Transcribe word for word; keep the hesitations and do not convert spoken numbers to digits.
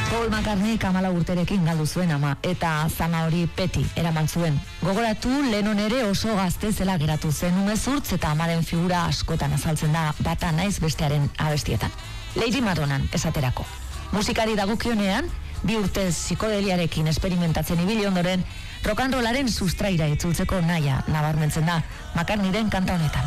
Paul McCartney kamala urterekin galdu zuen ama, eta zama hori peti eraman zuen. Gogoratu, Lennon ere oso gazte zela geratu zen, umezurtz eta amaren figura askotan azaltzen da bata naiz bestearen abestietan. Lady Madonnan esaterako. Musikari dagokionean, bi urtez psikodeliarekin esperimentatzen ibili ondoren, rock and rollaren sustraira itzultzeko naia nabarmentzen da McCartneyren kanta honetan.